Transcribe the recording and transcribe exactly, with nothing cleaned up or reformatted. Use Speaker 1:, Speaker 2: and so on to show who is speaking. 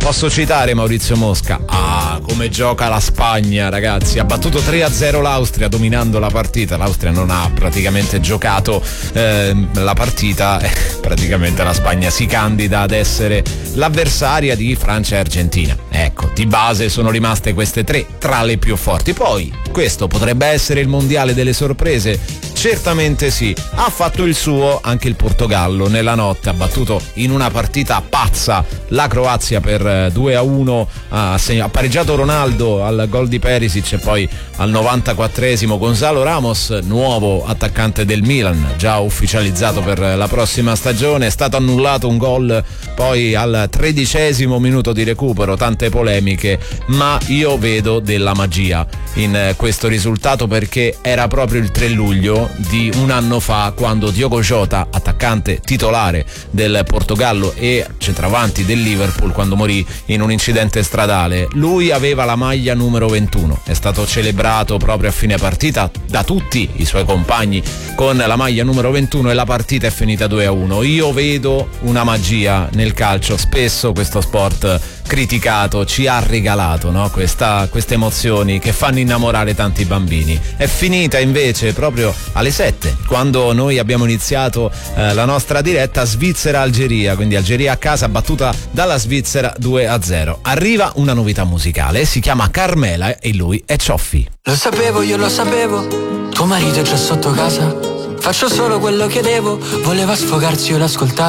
Speaker 1: Posso citare Maurizio Mosca. Ah, come gioca la Spagna, ragazzi. Ha battuto tre a zero l'Austria, dominando la partita. L'Austria non ha praticamente giocato eh, la partita. Praticamente la Spagna si candida ad essere l'avversaria di Francia e Argentina. Ecco, di base sono rimaste queste tre tra le più forti. Poi, questo potrebbe essere il mondiale delle sorprese? Certamente sì. Ha fatto il suo anche il Portogallo nella notte, ha battuto in una partita pazza la Croazia per due a uno, ha, segnato, ha pareggiato Ronaldo al gol di Perisic e poi al novantaquattresimo Gonzalo Ramos, nuovo attaccante del Milan, già ufficializzato per la prossima stagione. È stato annullato un gol poi al tredicesimo minuto di recupero, tante polemiche, ma io vedo della magia in questo risultato, perché era proprio il tre luglio di un anno fa quando Diogo Jota, attaccante titolare del Portogallo e centravanti del Liverpool, quando morì in un incidente stradale, lui aveva la maglia numero ventuno. È stato celebrato proprio a fine partita da tutti i suoi compagni con la maglia numero ventuno e la partita è finita due a uno. Io vedo una magia nel calcio. Spesso questo sport criticato ci ha regalato, no? Questa, queste emozioni che fanno innamorare tanti bambini. È finita invece proprio alle sette, quando noi abbiamo iniziato eh, la nostra diretta, Svizzera-Algeria, quindi Algeria a casa battuta dalla Svizzera due a zero. Arriva una novità musicale, si chiama Carmela e lui è Cioffi.
Speaker 2: Lo sapevo, io lo sapevo, tuo marito è già sotto casa, faccio solo quello che devo, voleva sfogarsi, io l'ascoltavo.